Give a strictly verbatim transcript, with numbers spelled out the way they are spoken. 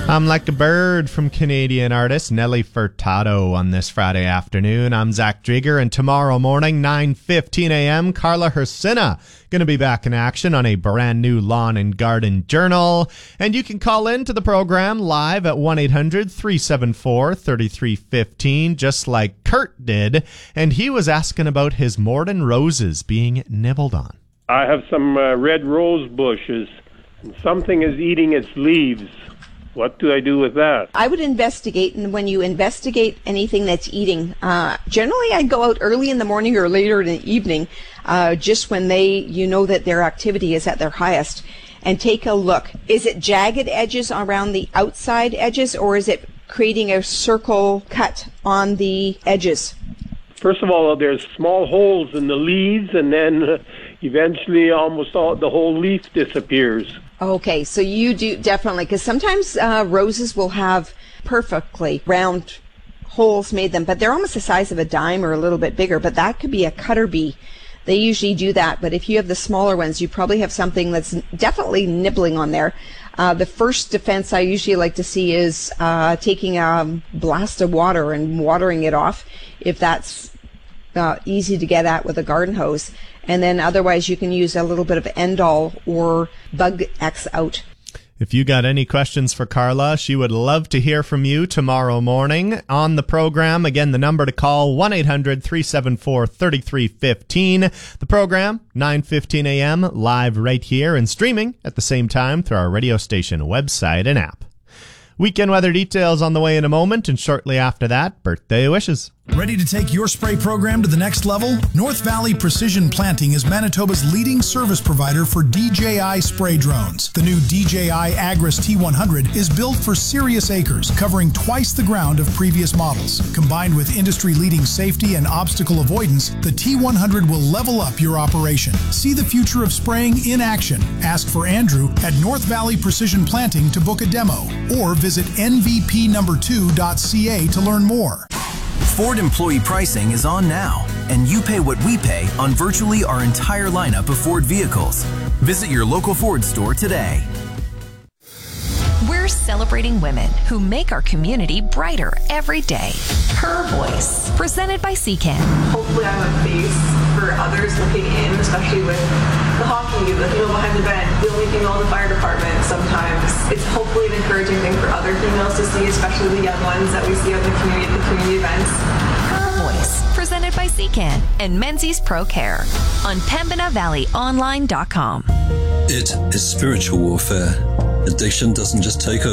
I'm Like a Bird from Canadian artist Nelly Furtado on this Friday afternoon. I'm Zach Drieger, and tomorrow morning, nine fifteen a.m., Carla Hersina going to be back in action on a brand new Lawn and Garden Journal. And you can call in to the program live at one eight hundred three seven four three three one five, just like Kurt did. And he was asking about his Morden roses being nibbled on. I have some uh, red rose bushes, and something is eating its leaves. What do I do with that? I would investigate, and when you investigate anything that's eating, uh, generally I'd go out early in the morning or later in the evening, uh, just when they, you know that their activity is at their highest, and take a look. Is it jagged edges around the outside edges, or is it creating a circle cut on the edges? First of all, there's small holes in the leaves, and then uh, eventually almost all the whole leaf disappears. Okay, so you do definitely, because sometimes uh, roses will have perfectly round holes made them, but they're almost the size of a dime or a little bit bigger, but that could be a cutter bee. They usually do that, but if you have the smaller ones, you probably have something that's definitely nibbling on there. Uh, the first defense I usually like to see is uh, taking a blast of water and watering it off, if that's uh, easy to get at with a garden hose. And then otherwise you can use a little bit of Endol or Bug X Out. If you got any questions for Carla, she would love to hear from you tomorrow morning on the program. Again, the number to call, one eight hundred three seven four three three one five. The program, nine fifteen a.m., live right here and streaming at the same time through our radio station website and app. Weekend weather details on the way in a moment, and shortly after that, birthday wishes. Ready to take your spray program to the next level? North Valley Precision Planting is Manitoba's leading service provider for D J I spray drones. The new D J I Agris T one hundred is built for serious acres, covering twice the ground of previous models. Combined with industry-leading safety and obstacle avoidance, the T one hundred will level up your operation. See the future of spraying in action. Ask for Andrew at North Valley Precision Planting to book a demo, or visit N V P number two dot C A to learn more. Ford employee pricing is on now, and you pay what we pay on virtually our entire lineup of Ford vehicles. Visit your local Ford store today. We're celebrating women who make our community brighter every day. Her Voice, presented by C CAN. Hopefully I'm a face for others looking in, especially with the hockey, the female behind the bench, the only female in the fire department sometimes. It's hopefully an encouraging thing for other females to see, especially the young ones that we see on the community, the community events. Her Voice, presented by C CAN and Menzies Pro Care on Pembina Valley Online dot com. It is spiritual warfare. Addiction doesn't just take over.